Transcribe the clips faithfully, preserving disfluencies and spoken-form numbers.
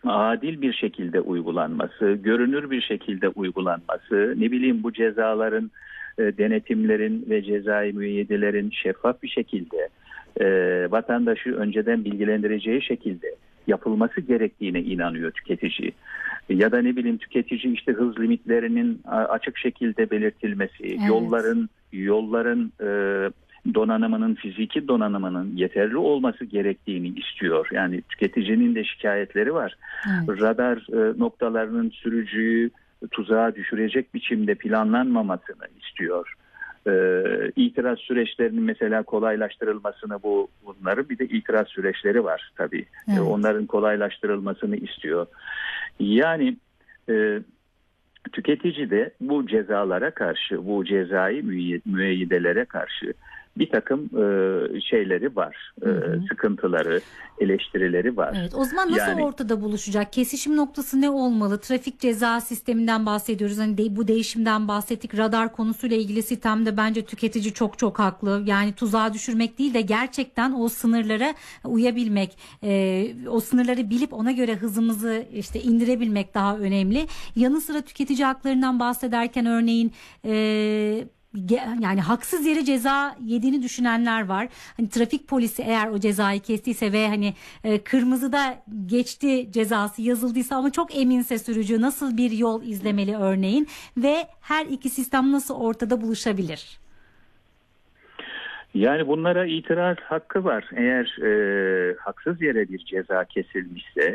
adil bir şekilde uygulanması, görünür bir şekilde uygulanması, ne bileyim bu cezaların, e, denetimlerin ve cezai müeyyidelerin şeffaf bir şekilde e, vatandaşı önceden bilgilendireceği şekilde yapılması gerektiğine inanıyor tüketici. Ya da ne bileyim tüketici işte hız limitlerinin açık şekilde belirtilmesi, evet. yolların yolların e, donanımının, fiziki donanımının yeterli olması gerektiğini istiyor. Yani tüketicinin de şikayetleri var. Evet. Radar e, noktalarının sürücüyü tuzağa düşürecek biçimde planlanmamasını istiyor. E, itiraz süreçlerinin mesela kolaylaştırılmasını, bu bunların bir de itiraz süreçleri var tabii. Evet. E, onların kolaylaştırılmasını istiyor. Yani e, tüketici de bu cezalara karşı, bu cezai müeyyidelere karşı bir takım e, şeyleri var, hı hı. E, sıkıntıları, eleştirileri var. Evet, o zaman nasıl yani, ortada buluşacak? Kesişim noktası ne olmalı? Trafik ceza sisteminden bahsediyoruz. Hani de, bu değişimden bahsettik. Radar konusuyla ilgili sistemde bence tüketici çok çok haklı. Yani tuzağa düşürmek değil de gerçekten o sınırlara uyabilmek, e, o sınırları bilip ona göre hızımızı işte indirebilmek daha önemli. Yanı sıra tüketici haklarından bahsederken örneğin e, yani haksız yere ceza yediğini düşünenler var. Hani trafik polisi eğer o cezayı kestiyse ve hani e, kırmızıda geçti cezası yazıldıysa ama çok eminse sürücü nasıl bir yol izlemeli örneğin ve her iki sistem nasıl ortada buluşabilir? Yani bunlara itiraz hakkı var. Eğer e, haksız yere bir ceza kesilmişse,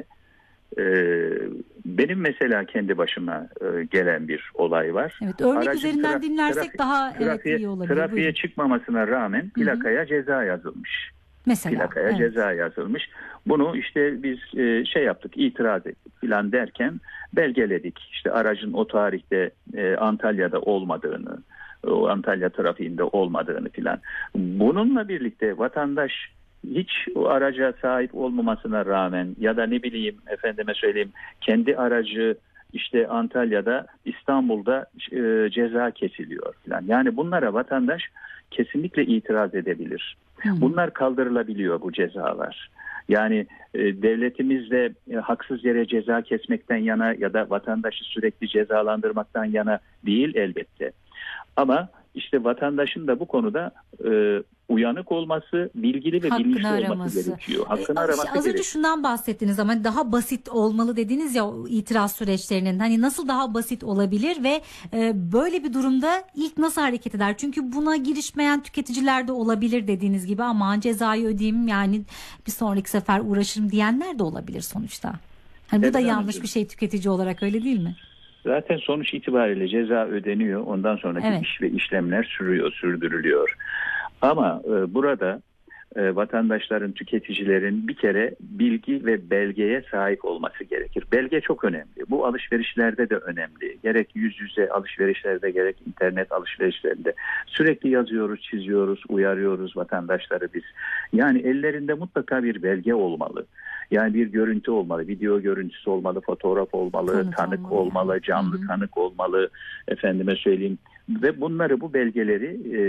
Ee, benim mesela kendi başıma e, gelen bir olay var. Evet, örnek Aracın üzerinden tra- dinlersek trafik, daha trafiğe, evet, iyi olabilir. Trafiğe Buyurun. çıkmamasına rağmen plakaya, hı hı, ceza yazılmış. Mesela, plakaya evet. ceza yazılmış. Bunu işte biz e, şey yaptık, itiraz ettik falan derken belgeledik. İşte aracın o tarihte e, Antalya'da olmadığını, o Antalya trafiğinde olmadığını falan. Bununla birlikte vatandaş hiç o araca sahip olmamasına rağmen ya da ne bileyim efendime söyleyeyim kendi aracı işte Antalya'da, İstanbul'da e, ceza kesiliyor falan. Yani bunlara vatandaş kesinlikle itiraz edebilir. Hı. Bunlar kaldırılabiliyor, bu cezalar. Yani e, devletimiz de e, haksız yere ceza kesmekten yana ya da vatandaşı sürekli cezalandırmaktan yana değil elbette. Ama işte vatandaşın da bu konuda e, uyanık olması, bilgili ve hakkını bilinçli araması olması gerekiyor. Hakkını ee, araması Az önce gerekiyor. şundan bahsettiniz ama daha basit olmalı dediniz ya itiraz süreçlerinin. Hani nasıl daha basit olabilir ve e, böyle bir durumda ilk nasıl hareket eder? Çünkü buna girişmeyen tüketiciler de olabilir dediğiniz gibi, aman cezayı ödeyeyim yani bir sonraki sefer uğraşırım diyenler de olabilir sonuçta. Hani bu evet, da yanlış anladım. Bir şey tüketici olarak, öyle değil mi? Zaten sonuç itibariyle ceza ödeniyor. Ondan sonraki evet. iş ve işlemler sürüyor, sürdürülüyor. Ama e, burada e, vatandaşların, tüketicilerin bir kere bilgi ve belgeye sahip olması gerekir. Belge çok önemli. Bu alışverişlerde de önemli. Gerek yüz yüze alışverişlerde, gerek internet alışverişlerinde sürekli yazıyoruz, çiziyoruz, uyarıyoruz vatandaşları biz. Yani ellerinde mutlaka bir belge olmalı. Yani bir görüntü olmalı, video görüntüsü olmalı, fotoğraf olmalı, tanık, tanık olmalı, olmalı, canlı Hı-hı. tanık olmalı, efendime söyleyeyim. Ve bunları, bu belgeleri e,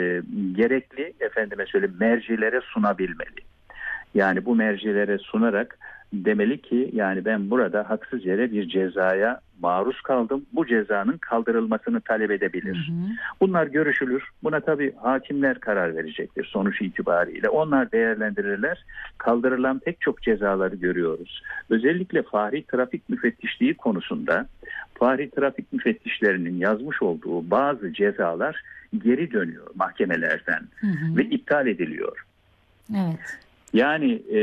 gerekli efendime söyleyeyim mercilere sunabilmeli. Yani bu mercilere sunarak demeli ki yani ben burada haksız yere bir cezaya maruz kaldım. Bu cezanın kaldırılmasını talep edebilir. Hı hı. Bunlar görüşülür. Buna tabii hakimler karar verecektir sonuç itibariyle. Onlar değerlendirirler. Kaldırılan pek çok cezaları görüyoruz. Özellikle fahri trafik müfettişliği konusunda fahri trafik müfettişlerinin yazmış olduğu bazı cezalar geri dönüyor mahkemelerden hı hı. ve iptal ediliyor. Evet. Yani e,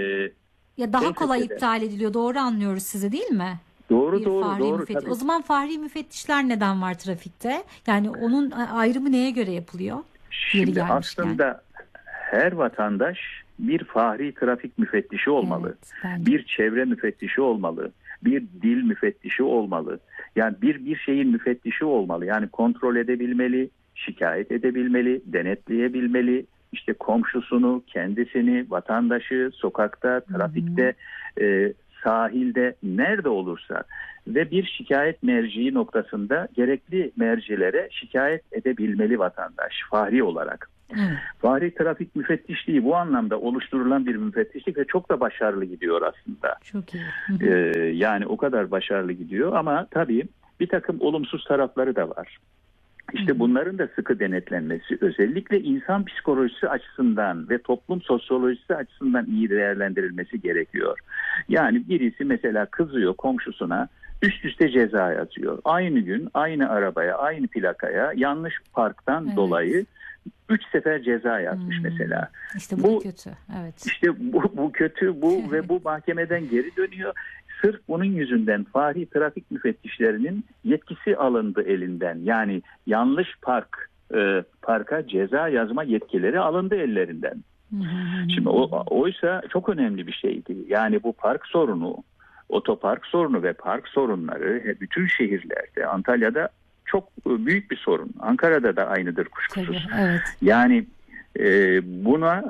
ya daha kolay iptal ediliyor. Doğru anlıyoruz sizi, değil mi? Doğru bir doğru doğru. O zaman fahri müfettişler neden var trafikte? Yani onun ayrımı neye göre yapılıyor? Şimdi aslında her vatandaş bir fahri trafik müfettişi olmalı. Evet, bir çevre müfettişi olmalı. Bir dil müfettişi olmalı. Yani bir bir şeyin müfettişi olmalı. Yani kontrol edebilmeli, şikayet edebilmeli, denetleyebilmeli. İşte komşusunu, kendisini, vatandaşı, sokakta, trafikte, e, sahilde, nerede olursa ve bir şikayet merciği noktasında gerekli mercilere şikayet edebilmeli vatandaş fahri olarak. Evet. Fahri trafik müfettişliği bu anlamda oluşturulan bir müfettişlik ve çok da başarılı gidiyor aslında. Çok iyi. Ee, yani o kadar başarılı gidiyor ama tabii bir takım olumsuz tarafları da var. İşte bunların da sıkı denetlenmesi, özellikle insan psikolojisi açısından ve toplum sosyolojisi açısından iyi değerlendirilmesi gerekiyor. Yani birisi mesela kızıyor komşusuna, üst üste ceza yazıyor. Aynı gün, aynı arabaya, aynı plakaya yanlış parktan Evet. dolayı üç sefer ceza yazmış hmm. mesela. İşte bu, bu kötü. Evet. İşte bu, bu kötü bu ve bu mahkemeden geri dönüyor. Sırf bunun yüzünden fahri trafik müfettişlerinin yetkisi alındı elinden. Yani yanlış park e, parka ceza yazma yetkileri alındı ellerinden. Şimdi o, oysa çok önemli bir şeydi. Yani bu park sorunu, otopark sorunu ve park sorunları bütün şehirlerde, Antalya'da çok büyük bir sorun. Ankara'da da aynıdır kuşkusuz. Tabii, evet. Yani e, buna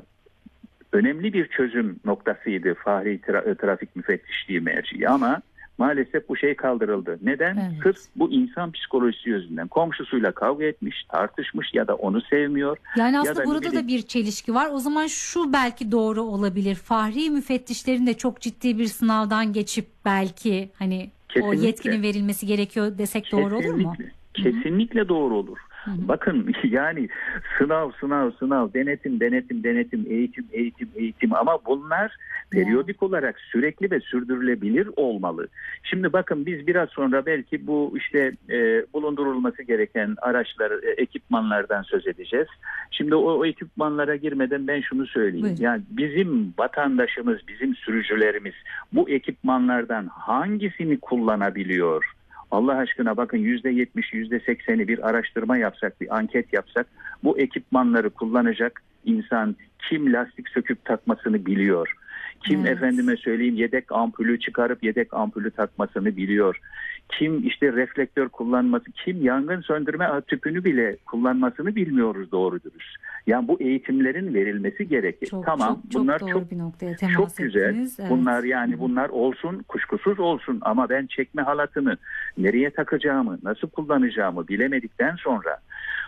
önemli bir çözüm noktasıydı fahri tra- trafik müfettişliği merciği ama maalesef bu şey kaldırıldı. Neden? Evet. Sırf bu insan psikolojisi yüzünden. Komşusuyla kavga etmiş, tartışmış ya da onu sevmiyor. Yani aslında da burada bileyim, da bir çelişki var. O zaman şu belki doğru olabilir. Fahri müfettişlerin de çok ciddi bir sınavdan geçip belki hani kesinlikle, o yetkinin verilmesi gerekiyor desek kesinlikle, doğru olur mu? Kesinlikle Hı-hı. doğru olur. Hı-hı. Bakın yani sınav, sınav, sınav, denetim, denetim, denetim, eğitim, eğitim, eğitim ama bunlar periyodik ya. olarak sürekli ve sürdürülebilir olmalı. Şimdi bakın biz biraz sonra belki bu işte e, bulundurulması gereken araçlar, e, ekipmanlardan söz edeceğiz. Şimdi o, o ekipmanlara girmeden ben şunu söyleyeyim. Buyurun. Yani bizim vatandaşımız, bizim sürücülerimiz bu ekipmanlardan hangisini kullanabiliyor? Allah aşkına bakın yüzde yetmiş, yüzde sekseni bir araştırma yapsak, bir anket yapsak bu ekipmanları kullanacak insan kim lastik söküp takmasını biliyor? Kim evet. efendime söyleyeyim yedek ampulü çıkarıp yedek ampulü takmasını biliyor? Kim işte reflektör kullanması, kim yangın söndürme tüpünü bile kullanmasını bilmiyoruz doğru dürüst. Yani bu eğitimlerin verilmesi gerekir. Çok, tamam çok, bunlar çok, çok bir noktaya temas çok güzel. Ettiniz. Evet. Bunlar yani Hı-hı. bunlar olsun, kuşkusuz olsun ama ben çekme halatını nereye takacağımı, nasıl kullanacağımı bilemedikten sonra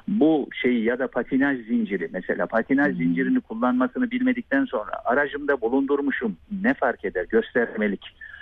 bu şeyi ya da patinaj zinciri mesela patinaj hmm. zincirini kullanmasını bilmedikten sonra aracımda bulundurmuşum ne fark eder göstermelik.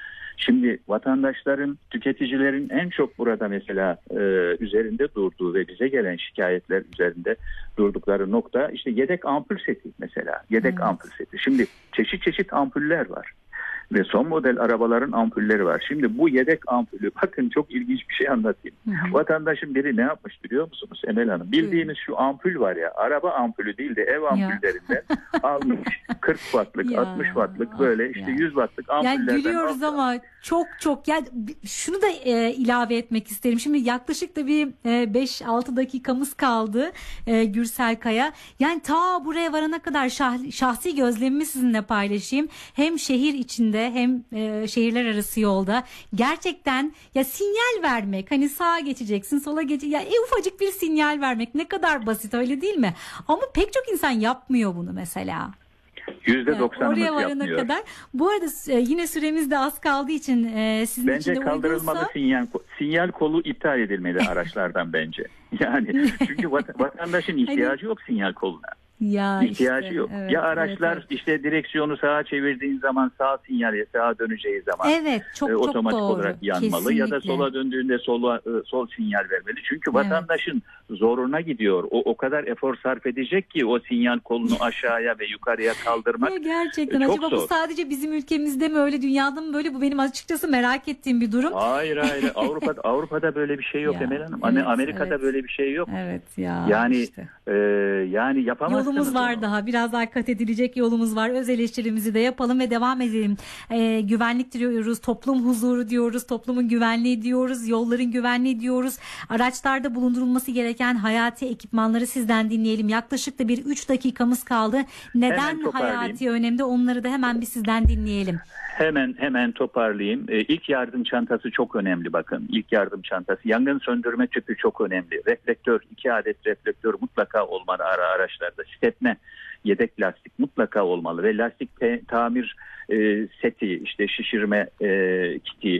Şimdi vatandaşların, tüketicilerin en çok burada mesela e, üzerinde durduğu ve bize gelen şikayetler üzerinde durdukları nokta işte yedek ampul seti mesela yedek evet. ampul seti. Şimdi çeşit çeşit ampuller var. Ve son model arabaların ampulleri var. Şimdi bu yedek ampulü bakın çok ilginç bir şey anlatayım. Hı hı. Vatandaşın biri ne yapmış biliyor musunuz Emel Hanım? Bildiğiniz şu ampul var ya araba ampulü değil de ev ampullerinden almış kırk wattlık ya, altmış wattlık böyle işte ya. yüz wattlık ampullerden. Yani gülüyoruz aldı. Ama çok çok yani şunu da e, ilave etmek isterim. Şimdi yaklaşık da bir e, beş altı dakikamız kaldı e, Gürsel Kaya. Yani ta buraya varana kadar şah, şahsi gözlemimi sizinle paylaşayım. Hem şehir içinde hem e, şehirler arası yolda gerçekten ya sinyal vermek hani sağa geçeceksin sola geçeceksin ya e, ufacık bir sinyal vermek ne kadar basit öyle değil mi? Ama pek çok insan yapmıyor bunu mesela. yüzde doksanımız yani oraya varana yapmıyor. kadar. Bu arada e, yine süremiz de az kaldığı için e, sizin bence için de kaldırılmalı uygunsa... sinyal, sinyal kolu iptal edilmeli araçlardan bence. Yani çünkü vatandaşın ihtiyacı yok sinyal koluna. Ya ihtiyacı işte, yok. Evet, ya araçlar evet, evet. işte direksiyonu sağa çevirdiğin zaman sağ sinyale sağa döneceği zaman evet, çok, e, çok otomatik doğru. olarak yanmalı. Kesinlikle. Ya da sola döndüğünde sola, e, sol sinyal vermeli. Çünkü evet. vatandaşın zoruna gidiyor. O o kadar efor sarf edecek ki o sinyal kolunu aşağıya ve yukarıya kaldırmak. Ya gerçekten e, çok acaba zor. Bu sadece bizim ülkemizde mi öyle dünyada mı böyle bu benim açıkçası merak ettiğim bir durum. Hayır hayır Avrupa'da Avrupa'da böyle bir şey yok ya, Emel Hanım. Evet, Amerika'da evet. böyle bir şey yok. Evet ya. Yani işte. e, yani yapamazsınız. Yolumuz var onu. Daha biraz daha kat edilecek yolumuz var. Öz eleştirimizi de yapalım ve devam edelim. Ee, güvenlik diyoruz, toplum huzuru diyoruz, toplumun güvenliği diyoruz, yolların güvenliği diyoruz. Araçlarda bulundurulması gereken hayati ekipmanları sizden dinleyelim. Yaklaşık da bir üç dakikamız kaldı. Neden hayati önemli? Onları da hemen bir sizden dinleyelim. Hemen hemen toparlayayım. Ee, ilk yardım çantası çok önemli bakın. İlk yardım çantası. Yangın söndürme tüpü çok önemli. Reflektör, iki adet reflektör mutlaka olmalı ara araçlarda. Stepne, yedek lastik mutlaka olmalı ve lastik te- tamir e, seti, işte şişirme e, kiti,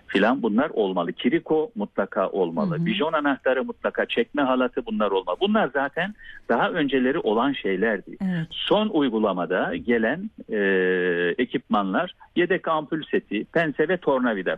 filan bunlar olmalı. Kiriko mutlaka olmalı. Hı hı. Bijon anahtarı mutlaka, çekme halatı bunlar olmalı. Bunlar zaten daha önceleri olan şeylerdi. Evet. Son uygulamada gelen e, ekipmanlar yedek ampul seti, pense ve tornavida.